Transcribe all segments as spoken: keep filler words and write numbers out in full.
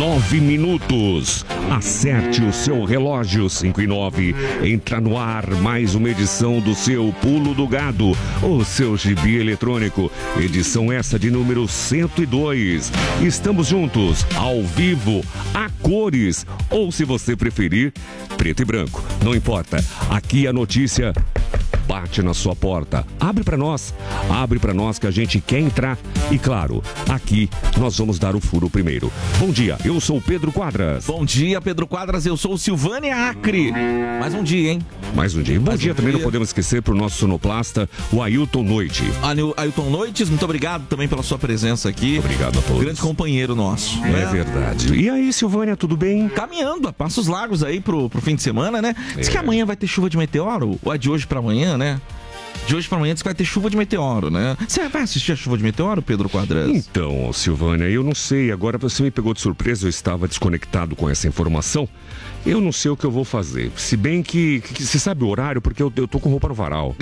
nove minutos. Acerte o seu relógio, cinco e nove. Entra no ar mais uma edição do seu Pulo do Gado, o seu gibi eletrônico. Edição essa de número cento e dois. Estamos juntos, ao vivo, a cores, ou se você preferir, preto e branco. Não importa. Aqui a notícia bate na sua porta. Abre para nós, abre para nós que a gente quer entrar. E claro, aqui nós vamos dar o furo primeiro. Bom dia, eu sou o Pedro Quadras. Bom dia, Pedro Quadras, eu sou o Silvânia Acre. Mais um dia, hein? Mais um dia. Bom Mais dia um também, dia. não podemos esquecer pro nosso sonoplasta, o Ailton Noite. Ailton Noites, muito obrigado também pela sua presença aqui. Obrigado a todos. Grande companheiro nosso. É né? verdade. E aí, Silvânia, tudo bem? Caminhando a passos largos aí pro, pro fim de semana, né? Diz É. que amanhã vai ter chuva de meteoro, ou é de hoje pra amanhã, né? De hoje pra amanhã diz que vai ter chuva de meteoro, né? Você vai assistir a chuva de meteoro, Pedro Quadras? Então, Silvânia, eu não sei, agora você me pegou de surpresa, eu estava desconectado com essa informação. Eu não sei o que eu vou fazer. Se bem que, que você sabe o horário, porque eu, eu tô com roupa no varal.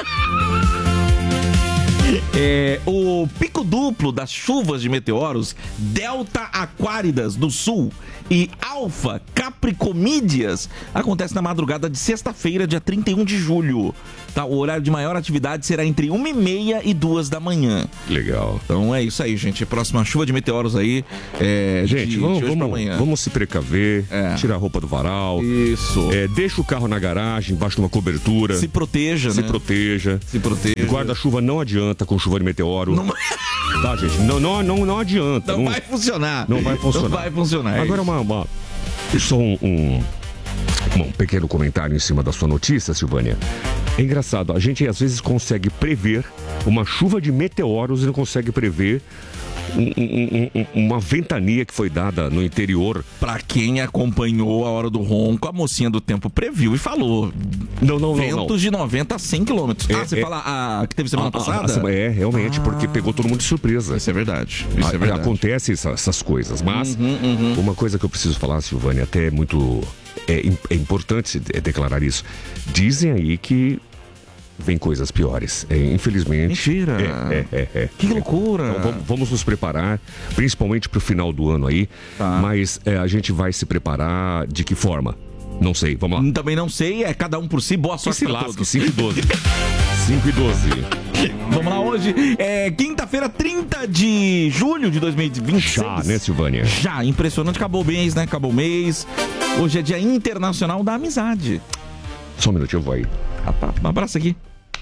É, o pico duplo das chuvas de meteoros Delta Aquáridas do Sul e Alfa Capricomídeas acontece na madrugada de sexta-feira, dia trinta e um de julho. Tá, o horário de maior atividade será entre uma e meia e duas da manhã. Legal. Então é isso aí, gente. Próxima chuva de meteoros aí. É, Gente, de, vamos, de hoje pra vamos, amanhã. vamos se precaver, É. tirar a roupa do varal. Isso. É, deixa o carro na garagem, embaixo de uma cobertura. Se proteja, Se né? proteja. Se proteja. Guarda-chuva não adianta com chuva de meteoro. Não, Tá, gente? Não, não, não, não adianta. não vai funcionar. Não vai funcionar. Não vai funcionar. é Agora, isso. uma, uma, só um, um, um pequeno comentário em cima da sua notícia, Silvânia. É engraçado, a gente às vezes consegue prever uma chuva de meteoros e não consegue prever um- um- um- uma ventania que foi dada no interior. Pra quem acompanhou a Hora do Ronco, a mocinha do tempo previu e falou. Não, não, não, não. Ventos de noventa a cem quilômetros. É, ah, você é. fala a que teve semana Ah, ah, passada? ah, é, realmente, porque pegou todo mundo de surpresa. Isso é verdade. Isso Ah, é verdade. Acontece essa- essas coisas, mas Uhum, uhum. uma coisa que eu preciso falar, Silvânia, até é muito é, im- é importante se de- declarar isso. Dizem aí que vem coisas piores. É, infelizmente. Mentira. É, é, é, é. Que loucura. Então, vamos, vamos nos preparar, principalmente para o final do ano aí. Tá. Mas é, a gente vai se preparar de que forma? Não sei, vamos lá. Também não sei, é cada um por si. Boa Que sorte se pra lasque, todos. cinco e doze. cinco e doze. Vamos lá, hoje é quinta-feira, trinta de julho de dois mil e vinte e seis. Já, né, Silvânia? Já, impressionante. Acabou o mês, né? Acabou o mês. Hoje é Dia Internacional da Amizade. Só um minutinho, eu vou aí. Um abraço aqui.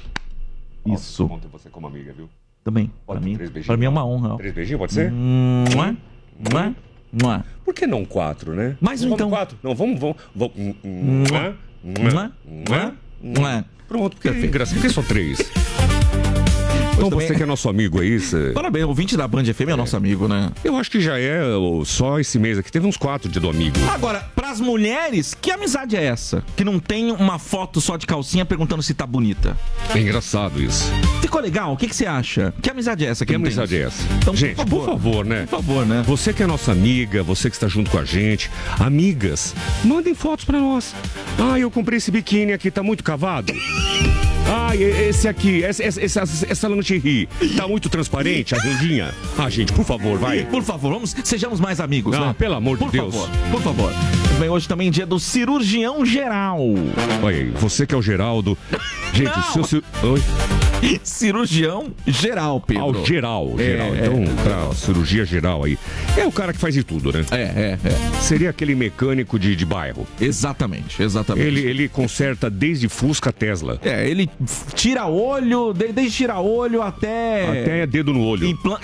Isso. Bom ter você como amiga, viu? Também. Pode Pra mim, três beijinhos? pra mim é uma honra. ó. Três beijinhos, pode ser? Mua, mua, mua. Por que não quatro, né? Mais um, vamos então. quatro? Não, vamos, vamos. vamos. Mua, Mua, mua, mua, mua. Pronto, porque, Perfeito. graça, porque só três. Então também- você que é nosso amigo aí, você... Parabéns, o ouvinte da Band F M é nosso amigo, né? eu acho que já é ó, só esse mês aqui. Teve uns quatro dia do amigo. Agora, pras mulheres, que amizade é essa? Que não tem uma foto só de calcinha perguntando se tá bonita. É engraçado isso. Ficou legal? O que, que você acha? Que amizade é essa? Que não tem amizade é isso? essa? Então, Gente, por favor, né? Por favor, né? Você que é nossa amiga, você que está junto com a gente, amigas, mandem fotos pra nós. Ah, eu comprei esse biquíni aqui, tá muito cavado. Ah, e- esse aqui, essa, essa, essa, essa lingerie, tá muito transparente, a rendinha. Ah, gente, por favor, vai. Por favor, vamos, sejamos mais amigos, Ah, né? pelo amor de por Deus. Favor, por favor. Bem, hoje também é dia do cirurgião geral. Olha aí, você que é o Geraldo. Gente, Não. o seu... cir- Oi? Cirurgião geral, Pedro. Ao geral, geral. É, Então, é. pra cirurgia geral aí. É o cara que faz de tudo, né? É, é, é. Seria aquele mecânico de, de bairro. Exatamente, exatamente. Ele, ele conserta desde Fusca a Tesla. É, ele f- tira olho, de- desde tirar olho até... Até dedo no olho. Implan-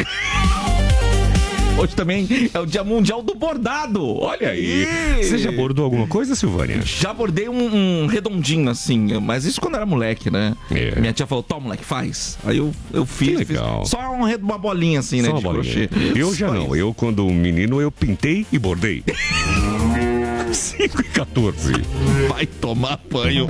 Hoje também é o Dia Mundial do Bordado. Olha aí. Você já bordou alguma coisa, Silvânia? Já bordei um, um redondinho assim, mas isso quando era moleque, né? É. Minha tia falou, toma, moleque, faz. Aí eu, eu fiz, Que legal. fiz só um, red- uma bolinha assim, né? Só uma de bolinha. crochê. Eu já Só não. isso. Eu, quando menino, eu pintei e bordei. cinco e quatorze. Vai tomar banho.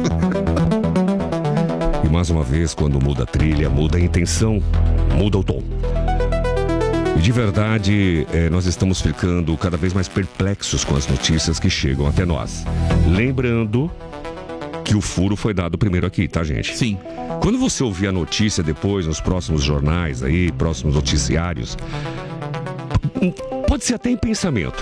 E mais uma vez, quando muda a trilha, muda a intenção, muda o tom. E de verdade, eh, nós estamos ficando cada vez mais perplexos com as notícias que chegam até nós. Lembrando que o furo foi dado primeiro aqui, tá, gente? Sim. Quando você ouvir a notícia depois, nos próximos jornais aí, próximos noticiários, pode ser até em pensamento.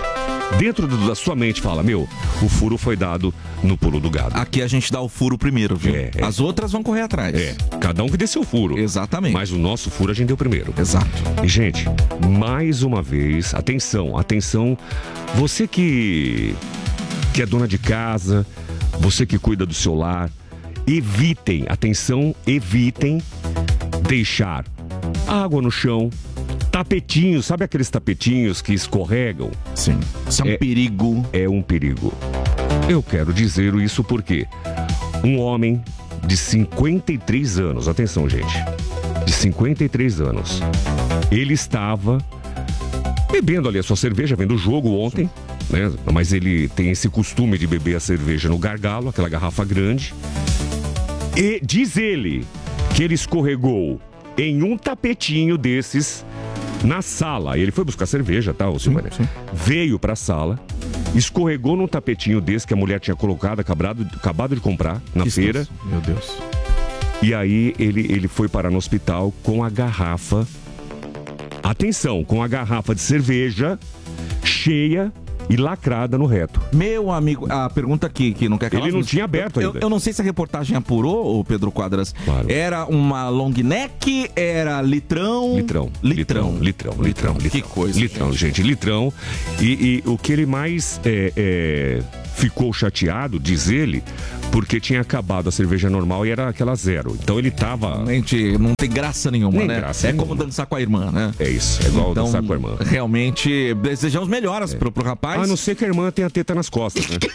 dentro do, da sua mente fala, meu, o furo foi dado no pulo do gado. Aqui a gente dá o furo primeiro, viu? É, é. As outras vão correr atrás. É, cada um que dê seu furo. Exatamente. Mas o nosso furo a gente deu primeiro. Exato. E, gente, mais uma vez, atenção, atenção, você que, que é dona de casa, você que cuida do seu lar, evitem, atenção, evitem deixar água no chão, tapetinhos, sabe aqueles tapetinhos que escorregam? Sim. Isso é um É- perigo. É um perigo. Eu quero dizer isso porque um homem de cinquenta e três anos, atenção, gente, de cinquenta e três anos, ele estava bebendo ali a sua cerveja, vendo o jogo ontem, né? Mas ele tem esse costume de beber a cerveja no gargalo, aquela garrafa grande. E diz ele que ele escorregou em um tapetinho desses na sala. Ele foi buscar cerveja, tá, ô Silvânia? sim. Veio pra sala, escorregou num tapetinho desse que a mulher tinha colocado, acabado, acabado de comprar na Que feira. situação. Meu Deus. E aí ele, ele foi parar no hospital com a garrafa. Atenção, com a garrafa de cerveja cheia e lacrada no reto. Meu amigo, a pergunta aqui, que não quer calar. Ele não tinha aberto eu, ainda. Eu não sei se a reportagem apurou, ô Pedro Quadras. Claro. Era uma long neck, era litrão. Litrão. Litrão. Litrão, litrão, litrão. Que coisa. Litrão, gente, litrão. E, e o que ele mais é, é, ficou chateado, diz ele, porque tinha acabado a cerveja normal e era aquela zero. Então ele tava... Realmente não tem graça nenhuma, Nem né? graça é nenhuma. como dançar com a irmã, né? É isso, é igual Então, dançar com a irmã. Realmente, desejamos melhoras pro, pro rapaz. A não ser que a irmã tenha teta nas costas, né?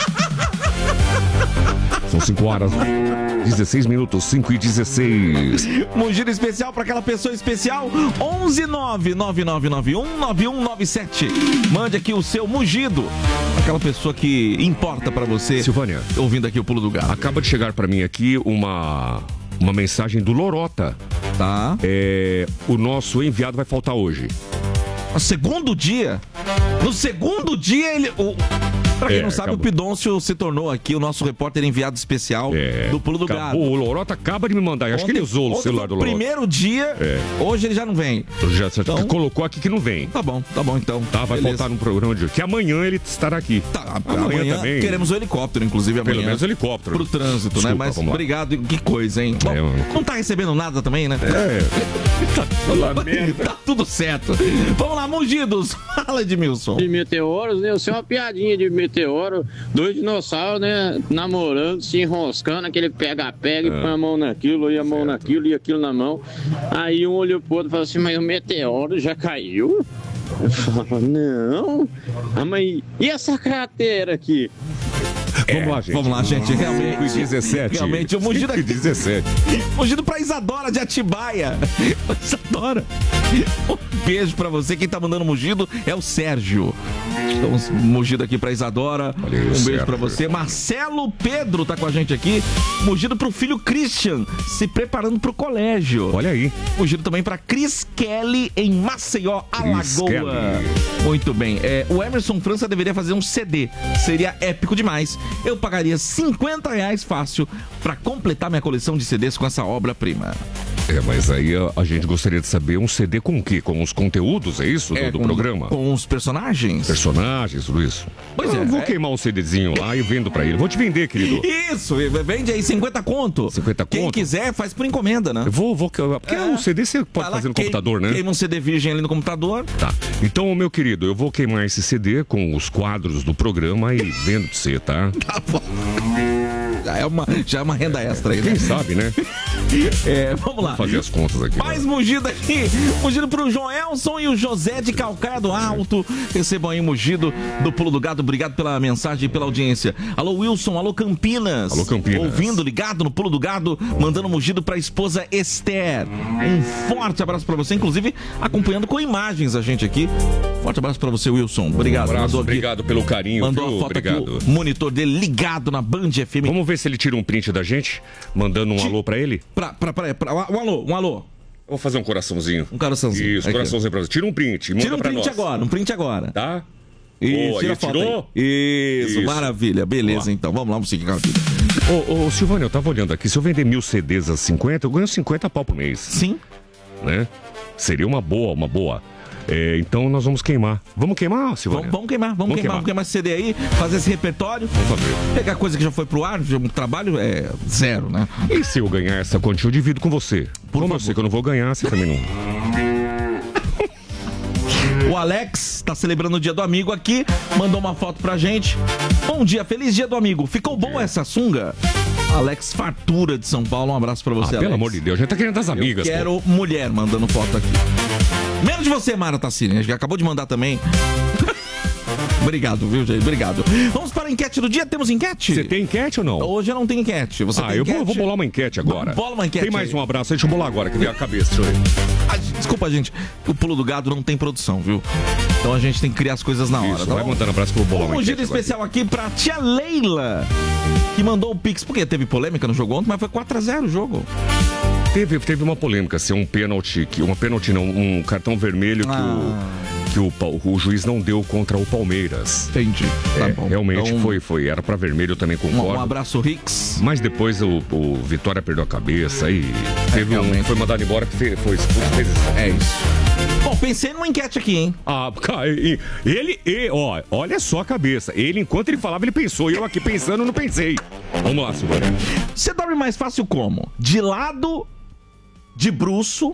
São cinco horas, dezesseis minutos, cinco e dezesseis. Mugido especial para aquela pessoa especial, onze nove nove nove nove um nove um nove sete. Mande aqui o seu mugido, aquela pessoa que importa para você. Silvânia, ouvindo aqui o Pulo do Gato. acaba de chegar pra mim aqui uma, uma mensagem do Lorota. Tá. É, o nosso enviado vai faltar hoje. No segundo dia, no segundo dia ele... O... Pra quem É, não sabe, acabou. o Pidoncio se tornou aqui o nosso repórter enviado especial É, do Pulo do acabou. Gado. O Lorota acaba de me mandar. Eu acho que ele usou o ontem celular do foi o Lorota. primeiro dia, É. hoje ele já não vem. Já você Então- colocou aqui que não vem. Tá bom, tá bom então. Tá, vai Beleza. faltar no programa de hoje. Que amanhã ele estará aqui. Tá, Amanhã amanhã, também. queremos o helicóptero, inclusive, amanhã. Pelo menos helicóptero. Pro trânsito, Desculpa, né? Mas vamos lá. obrigado, que coisa, hein? Bom, É, mano. não tá recebendo nada também, né? É. Tá tudo certo. Vamos lá, Mugidos. Fala, Edmilson. De meteoros, né? Eu sei uma piadinha de meteoro, dois dinossauros, né? Namorando, se enroscando, aquele pega-pega e põe a mão naquilo, e a mão naquilo, e aquilo na mão. Aí um olhou pro outro e falou assim, mas o meteoro já caiu? Eu falo, não. Ah, mas e essa cratera aqui? Vamos lá, gente. Vamos lá, gente. Realmente. cinco e dezessete. Realmente, o Mugido cinco e dezessete. Mugido pra Isadora de Atibaia. Isadora. Um beijo pra você. Quem tá mandando mugido é o Sérgio. Então, mugido aqui pra Isadora. Olha aí, um beijo Sérgio. pra você. Marcelo Pedro tá com a gente aqui. Mugido pro filho Christian, se preparando pro colégio. Olha aí. Mugido também pra Cris Kelly em Maceió, Cris Alagoa. Kelly. Muito bem. É, o Emerson França deveria fazer um C D. Seria épico demais. Eu pagaria cinquenta reais fácil pra completar minha coleção de C Ds com essa obra-prima. É, mas aí a, a gente gostaria de saber um C D com o quê? Com os conteúdos, é isso? Do, É, do com- programa? Com os personagens? Personagens, tudo isso? Pois eu é, vou é. queimar um CDzinho lá e vendo pra ele. Vou te vender, querido. Isso, vende aí cinquenta conto. cinquenta Quem conto? quiser, faz por encomenda, né? Eu vou, vou. Porque É. o C D você pode Vai lá, fazer no queima- computador, né? Queima um C D virgem ali no computador. Tá. Então, meu querido, eu vou queimar esse C D com os quadros do programa e vendo pra você, tá? Tá bom. Já é uma, já é uma renda extra aí, né? Quem sabe, né? É, vamos lá. Vou fazer as contas aqui. Mais né? mugido aqui, mugido pro Joelson e o José de Calcaia do Alto. Recebam aí mugido do Pulo do Gado. Obrigado pela mensagem e pela audiência. Alô Wilson, alô Campinas. Alô, Campinas. Ouvindo, ligado no Pulo do Gado, mandando mugido pra esposa Esther. Um forte abraço pra você, inclusive acompanhando com imagens a gente aqui. Forte abraço pra você, Wilson. Obrigado. Um abraço, Mandou aqui- obrigado pelo carinho, Mandou viu? a foto Obrigado. aqui, o monitor dele ligado na Band F M. Vamos ver se ele tira um print da gente, mandando um alô pra ele. Pra, pra, pra, pra, um alô, um alô. Vou fazer um coraçãozinho. Um coraçãozinho. Isso, Aqui, coraçãozinho pra você. Tira um print, manda Tira um pra print nós. agora, um print agora. Tá? Isso, Boa, tira ele a foto tirou? aí. Isso, Isso. maravilha. Beleza, Boa. então. Vamos lá, vamos seguir com a vida. Ô, ô, Silvânia, eu tava olhando aqui. Se eu vender mil C Ds a cinquenta, eu ganho cinquenta pau por mês, Sim. né? Seria uma boa, uma boa. É, então nós vamos queimar. Vamos queimar, Silvânia? Vamos, vamos queimar, vamos, vamos queimar, vamos queimar esse C D aí, fazer esse repertório. Vamos fazer. Pegar coisa que já foi pro ar, o trabalho é zero, né? E se eu ganhar essa quantia, eu divido com você. Por Como favor. eu sei que eu não vou ganhar, você também não. O Alex tá celebrando o dia do amigo aqui, mandou uma foto pra gente. Bom dia, feliz dia do amigo. Ficou boa essa sunga? Alex Fartura de São Paulo, um abraço pra você, Ah, Alex. pelo amor de Deus, a gente tá querendo das amigas. Eu quero pô. mulher mandando foto aqui. Menos de você, Mara Tassini, a gente acabou de mandar também. Obrigado, viu, gente? Obrigado. Vamos para a enquete do dia. Temos enquete? Você tem enquete ou não? Hoje eu não tenho enquete. Você ah, tem eu enquete? vou, vou bolar uma enquete agora. Bola uma enquete Tem mais aí. um abraço, deixa eu bolar agora, que veio a cabeça. Deixa eu ver. Ah, desculpa, gente. O Pulo do Gado não tem produção, viu? Então a gente tem que criar as coisas na hora. Isso, tá vai bom? mandando abraço que eu vou bolar uma Um enquete giro agora. especial aqui pra tia Leila, que mandou o Pix. Porque teve polêmica no jogo ontem, mas foi quatro a zero o jogo. Teve, teve uma polêmica, assim, um pênalti, que, uma pênalti não, um cartão vermelho que, Ah. o, que o, Pal- o juiz não deu contra o Palmeiras. Entendi. Tá É, bom. realmente Então, foi, foi, era pra vermelho, eu também Um, concordo. um abraço, Rix. Mas depois o, o Vitória perdeu a cabeça e teve um, realmente. foi mandado embora, fe- foi expulso. Fez isso. É isso. Bom, pensei numa enquete aqui, hein? Ah, cara, e- ele, e, ó, olha só a cabeça. Ele, enquanto ele falava, ele pensou. E eu aqui pensando, não pensei. Vamos lá, Silvânia. Você dorme mais fácil como? De lado, de bruço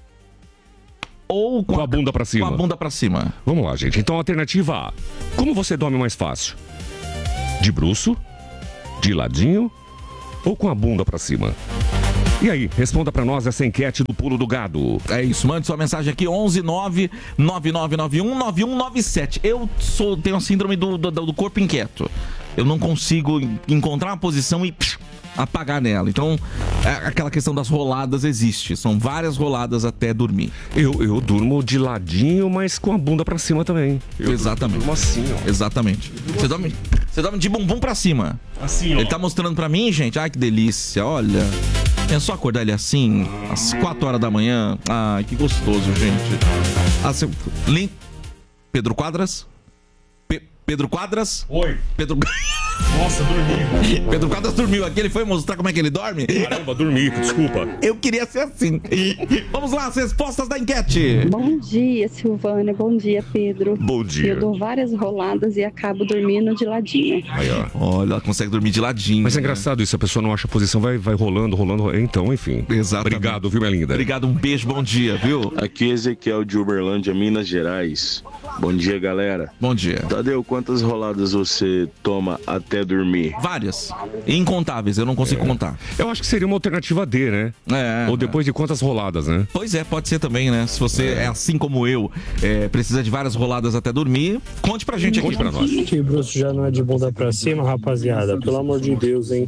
ou com, Com a bunda pra cima. Com a bunda pra cima. Vamos lá, gente. Então, alternativa A. Como você dorme mais fácil? De bruço? De ladinho? Ou com a bunda pra cima? E aí, responda pra nós essa enquete do Pulo do Gado. É isso, mande sua mensagem aqui, onze nove nove nove nove um nove um nove sete. Eu sou, tenho a síndrome do, do, do corpo inquieto. Eu não consigo en- encontrar uma posição e psh, apagar nela. Então, é, aquela questão das roladas existe. São várias roladas até dormir. Eu, eu durmo de ladinho, mas com a bunda pra cima também. Eu Exatamente. durmo assim, ó. Exatamente. Você dorme, você dorme de bumbum pra cima. Assim, ó. Ele tá mostrando pra mim, gente. Ai, que delícia. Olha. É só acordar ele assim, às quatro horas da manhã. Ai, que gostoso, gente. Ah, seu... Lin... Pedro Quadras? Pe- Pedro Quadras? Oi. Pedro... Nossa, dormi. Pedro Quadras dormiu aqui, ele foi mostrar como é que ele dorme? Caramba, dormi, desculpa. Eu queria ser assim. Vamos lá, as respostas da enquete. Bom dia, Silvânia. Bom dia, Pedro. Bom dia. Eu dou várias roladas e acabo dormindo de ladinho. Aí, ó. Olha, ela consegue dormir de ladinho. Mas é né? engraçado isso, a pessoa não acha a posição, vai, vai rolando, rolando, rolando. Então, enfim. Exatamente. Obrigado, viu, minha linda? Obrigado, um beijo, bom dia, viu? Aqui é Ezequiel de Uberlândia, Minas Gerais. Bom dia, galera. Bom dia. Tadeu, quantas roladas você toma até dormir? Várias. Incontáveis, eu não consigo É. contar. Eu acho que seria uma alternativa D, né? É. Ou depois de quantas roladas, né? Pois é, pode ser também, né? Se você é, assim como eu, é, precisa de várias roladas até dormir, conte pra gente aqui. Conte pra nós. Que bruxo já não é de bunda pra cima, rapaziada. Pelo amor de Deus, hein?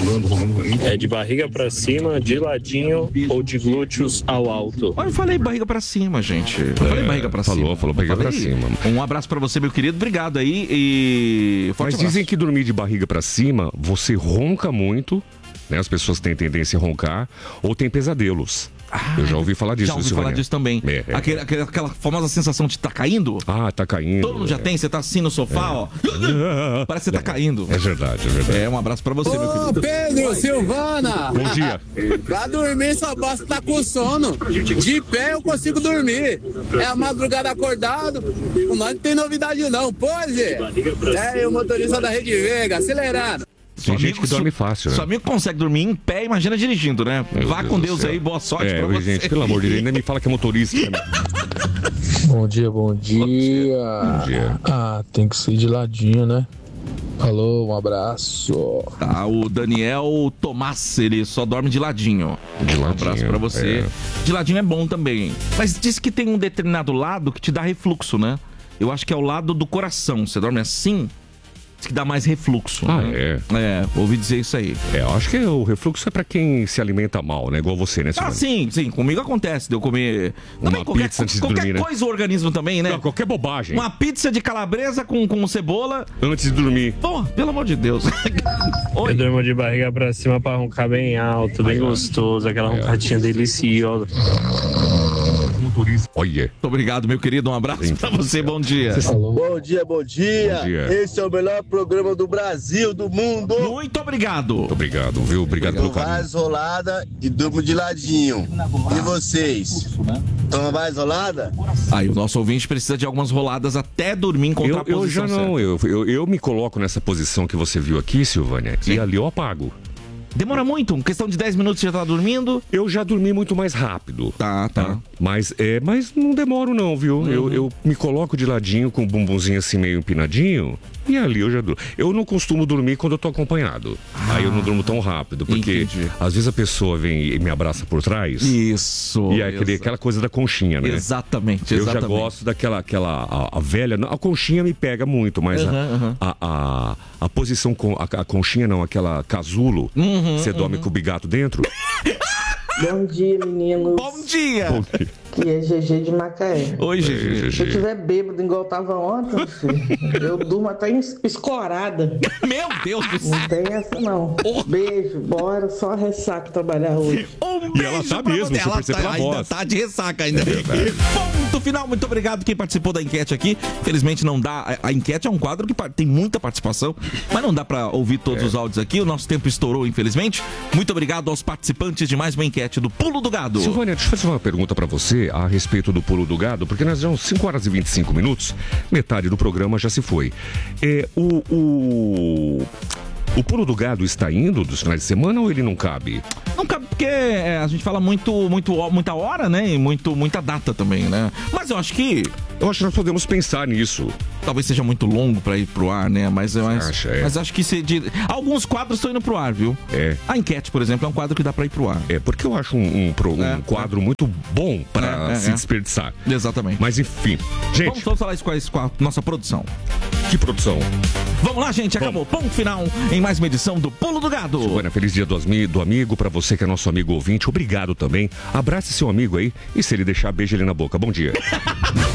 É de barriga pra cima, de ladinho ou de glúteos ao alto. Olha, eu falei barriga pra cima, gente. Eu falei É, barriga pra falou, cima. falou barriga pra cima. Um abraço pra você, meu querido. Obrigado aí e forte Mas abraço. dizem que dormir de barriga pra cima, você ronca muito, né? As pessoas têm tendência a roncar, ou tem pesadelos. Eu já ouvi falar disso, Já ouvi Silvânia. falar disso também. É, é. Aquele- aquele- aquela famosa sensação de estar caindo. Ah, tá caindo. Todo mundo já é. tem, você tá assim no sofá, ó. Parece que você tá caindo. É verdade, é verdade. É, um abraço pra você, meu Ô, querido. Pedro, Silvana! Bom dia. Pra dormir só basta estar com sono. De pé eu consigo dormir. É a madrugada acordado. Com nós não tem novidade não, pois é. É, o motorista da Rede Vega, acelerando. Tem gente que dorme fácil, né? Seu amigo consegue dormir em pé, imagina dirigindo, né? Meu Vá Deus com do Deus céu. aí, boa sorte É, pra você. gente, pelo amor de Deus, ainda me fala que é motorista. Né? Bom dia, bom dia. Bom dia. Ah, tem que ser de ladinho, né? Falou, um abraço. Tá, o Daniel Tomás, ele só dorme de ladinho. De Um ladinho, abraço pra você. é. De ladinho é bom também. Mas diz que tem um determinado lado que te dá refluxo, né? Eu acho que é o lado do coração. Você dorme assim, diz que dá mais refluxo. Ah, né? é? É, ouvi dizer isso aí. É, eu acho que o refluxo é pra quem se alimenta mal, né? Igual você, né, Ah, Silvânia? sim, sim. Comigo acontece de eu comer... Uma Também qualquer, pizza antes de qualquer dormir, né? coisa o organismo também, né? Não, qualquer bobagem. Uma pizza de calabresa com, com cebola. Antes de dormir. Pô, pelo amor de Deus. Eu durmo de barriga pra cima pra roncar bem alto, bem gostoso, aquela roncadinha deliciosa. Olha. Muito obrigado, meu querido. Um abraço Sim, pra você. Bom dia. Bom dia, bom dia. Bom dia. Esse é o melhor programa do Brasil, do mundo. Muito obrigado. Muito obrigado, viu? Obrigado Eu pelo carinho. mais rolada e durmo de ladinho. E vocês? Toma mais rolada? Aí, o nosso ouvinte precisa de algumas roladas até dormir em Eu, eu já certa. não, eu, eu, eu me coloco nessa posição que você viu aqui, Silvânia, Sim. e ali eu apago. Demora muito? Em questão de dez minutos você já tá dormindo? Eu já dormi muito mais rápido. Tá, tá. tá? Mas, é, mas não demoro não, viu? Uhum. Eu, eu me coloco de ladinho com o bumbumzinho assim meio empinadinho e ali eu já durmo. Eu não costumo dormir quando eu tô acompanhado. Ah, aí eu não durmo tão rápido, porque entendi. Às vezes a pessoa vem e me abraça por trás. Isso. E é aquele, aquela coisa da conchinha, né? Exatamente, Eu exatamente. já gosto daquela aquela, a, a velha... A conchinha me pega muito, mas uhum, a, uhum. A, a, a posição... Com, a, a conchinha não, aquela casulo, uhum, você dorme uhum. com o bigato dentro. Bom dia, meninos. Bom dia. Bom dia. Que é G G de Macaé. Oi, G G. Se eu tiver bêbado igual tava ontem, filho, eu durmo até escorada. Meu Deus do céu. Não tem essa, não. Oh. Beijo, bora, só ressaca trabalhar hoje. Um e ela tá mesmo, você percebe pela voz. Ainda tá de ressaca ainda. É Ponto final, muito obrigado quem participou da enquete aqui. Infelizmente não dá, a, a enquete é um quadro que tem muita participação, mas não dá pra ouvir todos é. os áudios aqui, o nosso tempo estourou, infelizmente. Muito obrigado aos participantes de mais uma enquete do Pulo do Gado. Silvânia, deixa eu fazer uma pergunta pra você a respeito do Pulo do Gado, porque nós já são cinco horas e vinte e cinco minutos, metade do programa já se foi. É, o, o, o Pulo do Gado está indo dos finais de semana ou ele não cabe? Não cabe porque é, a gente fala muito, muito, muita hora, né? E muito, muita data também, né? Mas eu acho que... Eu acho que nós podemos pensar nisso. Talvez seja muito longo pra ir pro ar, né? Mas, mas, acha, é. mas acho que se de... alguns quadros estão indo pro ar, viu? É. A enquete, por exemplo, é um quadro que dá pra ir pro ar. É, porque eu acho um, um, um, é, um quadro é. muito bom pra é, é, se é. desperdiçar. Exatamente. Mas enfim. Gente. Vamos, vamos falar isso com a, com a nossa produção. Que produção? Vamos lá, gente. Acabou. Ponto final em mais uma edição do Pulo do Gado. Silvânia, feliz dia do, do amigo pra você que é nosso amigo ouvinte. Obrigado também. Abrace seu amigo aí e se ele deixar, beija ele na boca. Bom dia.